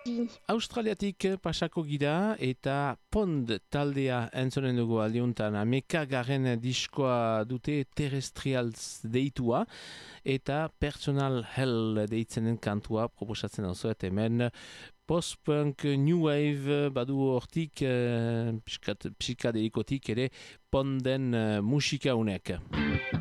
Australiatik pasako gira eta Pond taldea entzonen dugu aldiuntan. Amekagarren diskoa dute Terrestrials deitua eta Personal Hell deitzenen kantua proposatzen oso eta hemen post-punk, new wave, badu hortik, psikadelikotik ere Ponden musika unek.